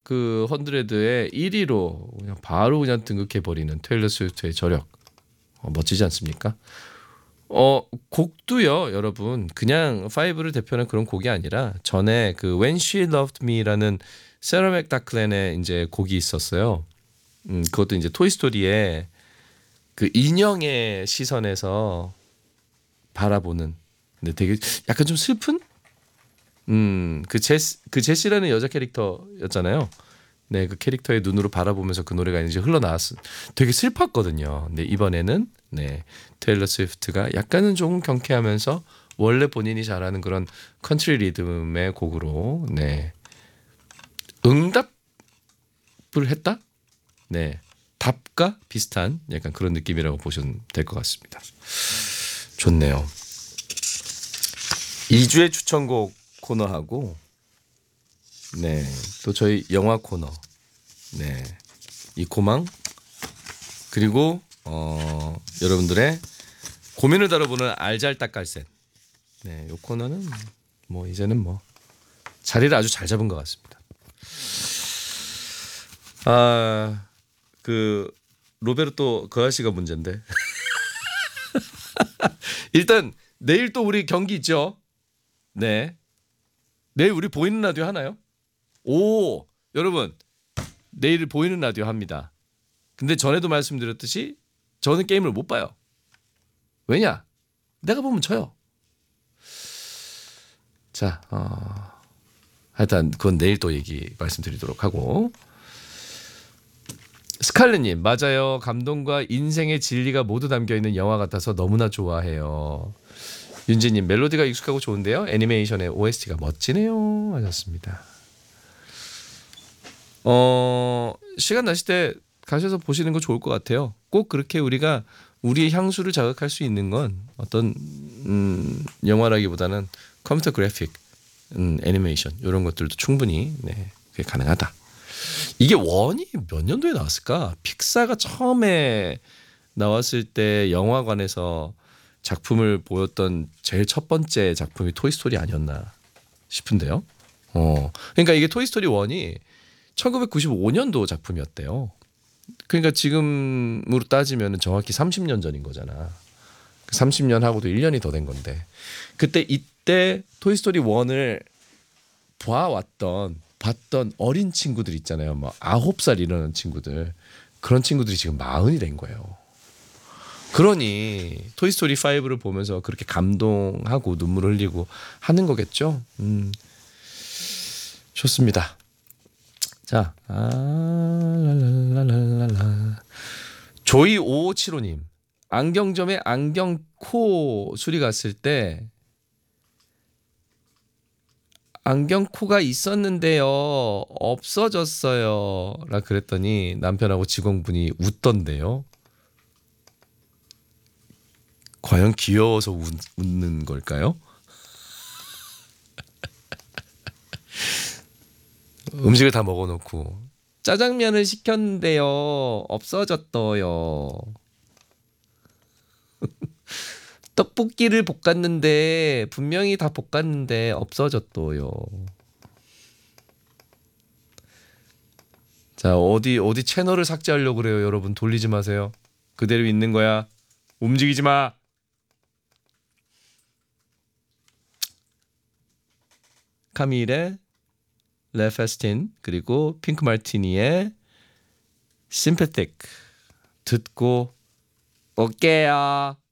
그 헌드레드의 1위로 그냥 바로 그냥 등극해 버리는 테일러 스위프트의 저력. 멋지지 않습니까? 곡도요, 여러분. 그냥 5를 대표하는 그런 곡이 아니라 전에 그 When She Loved Me라는 세라 맥락클랜의 이제 곡이 있었어요. 그것도 이제 토이스토리의 그 인형의 시선에서 바라보는. 근데 되게 약간 좀 슬픈? 그 제시라는 여자 캐릭터였잖아요. 네, 그 캐릭터의 눈으로 바라보면서 그 노래가 이제 흘러나왔어. 되게 슬펐거든요. 근데 이번에는 네, 테일러 스위프트가 약간은 조금 경쾌하면서 원래 본인이 잘하는 그런 컨트리 리듬의 곡으로 네, 응답을 했다? 네, 답과 비슷한 약간 그런 느낌이라고 보시면 될 것 같습니다. 좋네요. 2주의 추천곡 코너하고 네, 또 저희 영화 코너 네, 이 고망 그리고 여러분들의 고민을 다뤄보는 알잘딱깔센 네, 이 코너는 뭐 이제는 뭐 자리를 아주 잘 잡은 것 같습니다. 그 로베르토 그 아저씨가 문제인데 일단 내일 또 우리 경기 있죠. 네, 내일 우리 보이는 라디오 하나요? 오, 여러분 내일 보이는 라디오 합니다. 근데 전에도 말씀드렸듯이 저는 게임을 못 봐요. 왜냐? 내가 보면 져요. 자, 하여튼 그건 내일 또 얘기 말씀드리도록 하고 스칼렛님 맞아요. 감동과 인생의 진리가 모두 담겨있는 영화 같아서 너무나 좋아해요. 윤지님 멜로디가 익숙하고 좋은데요. 애니메이션의 OST가 멋지네요 하셨습니다. 시간 나실 때 가셔서 보시는 거 좋을 것 같아요. 꼭 그렇게 우리가 우리의 향수를 자극할 수 있는 건 어떤 영화라기보다는 컴퓨터 그래픽, 애니메이션 이런 것들도 충분히 네, 그게 가능하다. 이게 원이 몇 년도에 나왔을까? 픽사가 처음에 나왔을 때 영화관에서 작품을 보였던 제일 첫 번째 작품이 토이스토리 아니었나 싶은데요. 그러니까 이게 토이스토리 1이 1995년도 작품이었대요. 그러니까 지금으로 따지면 정확히 30년 전인 거잖아. 30년 하고도 1년이 더 된 건데 이때 토이스토리 1을 봤던 어린 친구들 있잖아요. 뭐 9살 이러는 친구들. 그런 친구들이 지금 40이 된 거예요. 그러니 토이스토리 5를 보면서 그렇게 감동하고 눈물을 흘리고 하는 거겠죠. 좋습니다. 자, 랄랄랄랄라. 조이 5575님 안경점에 안경코 수리 갔을 때 안경코가 있었는데요 없어졌어요 라 그랬더니 남편하고 직원분이 웃던데요. 과연 귀여워서 웃는 걸까요? 음식을 다 먹어놓고 짜장면을 시켰는데요 없어졌어요. 떡볶이를 볶았는데 분명히 다 볶았는데 없어졌어요. 자, 어디 채널을 삭제하려고 그래요. 여러분 돌리지 마세요. 그대로 있는 거야. 움직이지 마. 카밀의 레페스틴 그리고 핑크 마티니의 심패틱 듣고 올게요.